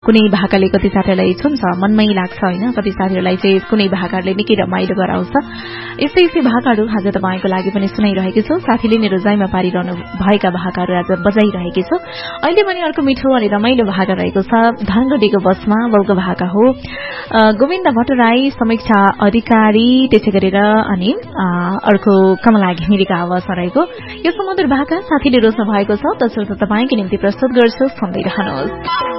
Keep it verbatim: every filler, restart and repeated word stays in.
कुनै भाकाले कति साथीहरूलाई छुन्छ, मनमै लाग्छ होइन, कति साथीहरूलाई चाहिँ कुनै भाकाहरूले निकै रमाइलो गराउँछ। यस्तै यस्तै भाकाहरू आज तपाईँको लागि पनि सुनाइरहेकी छु। साथीले नै रोजाइमा पारिरहनु भएका भाकाहरू आज बजाइरहेकी छु। अहिले पनि अर्को मिठो अनि रमाइलो भाका रहेको छ, धनगढीको बसमा बलको भाका हो। गोविन्द भट्टराई, समीक्षा अधिकारी, त्यसै गरेर अनि अर्को कमला घिमिरेको आवाजमा रहेको यो सुमधुर भाका साथीले रोज्नु भएको छ। तसर्थ तपाईँको निम्ति प्रस्तुत गर्छु, सुन्दै रहनुहोस्।